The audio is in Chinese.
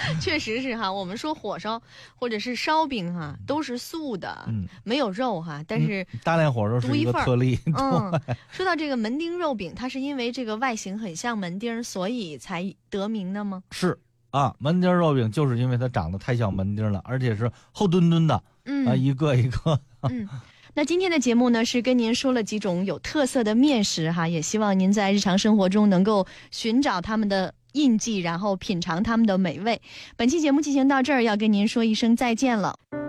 确实是哈，我们说火烧或者是烧饼哈，都是素的，没有肉哈，但是大连火烧是一个特例。 说到这个门钉肉饼，它是因为这个外形很像门钉，所以才得名的吗？ 是啊，门钉肉饼就是因为它长得太像门钉了，而且是厚墩墩的，一个一个。 那今天的节目呢，是跟您说了几种有特色的面食哈，也希望您在日常生活中能够寻找他们的印记，然后品尝他们的美味。本期节目进行到这儿，要跟您说一声再见了。